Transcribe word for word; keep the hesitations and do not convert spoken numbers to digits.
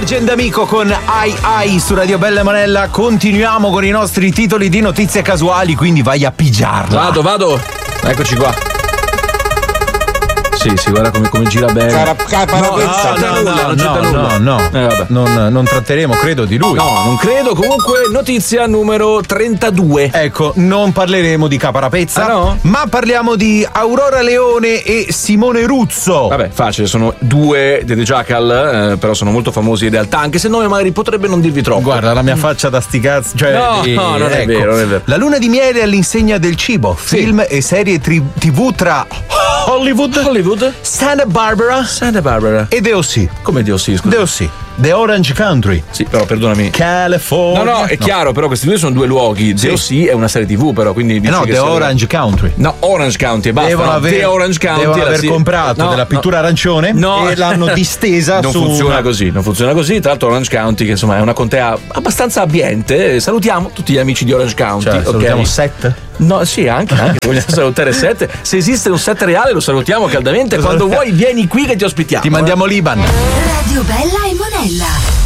Argent Amico con Ai Ai su Radio Bella e Monella. Continuiamo con i nostri titoli di notizie casuali, quindi vai a pigiarla. Vado, vado. Eccoci qua. Sì, sì, guarda come, come gira bene. No, no, no, no, no, no. Eh, vabbè. Non, non tratteremo, credo, di lui. No, non credo. Comunque, notizia numero trentadue. Ecco, non parleremo di Caparapezza, Ah, no? ma parliamo di Aurora Leone e Simone Ruzzo. Vabbè, facile, sono due dei The Jackal, eh, però sono molto famosi in realtà, anche se il nome magari potrebbe non dirvi troppo. Guarda la mia faccia da sti cazzi. Cioè, No, di- no, non è vero, non è vero. La luna di miele all'insegna del cibo, film e serie tri- tivù tra Hollywood, Hollywood, Santa Barbara Santa Barbara e D O C. Come Dio sì, scusa. D O C, The Orange Country. Sì, però perdonami. California. No, no, è chiaro, però questi due sono due luoghi. Sì. D O C è una serie tivù, però, quindi Eh dici no, che The sia- Orange Country. No, Orange County e basta. Devono no, aver, The Orange County devono è la aver sì- comprato No, della no. pittura arancione No. e l'hanno distesa Non su funziona una- così, non funziona così. Tra l'altro Orange County, che insomma è una contea abbastanza abbiente. Salutiamo tutti gli amici di Orange County. Cioè, ok? salutiamo set? No, sì, anche, anche vogliamo salutare set. Se esiste un set reale lo salutiamo caldamente. Quando vuoi vieni qui che ti ospitiamo. Ti mandiamo l'Iban. Radio Bella e Monella.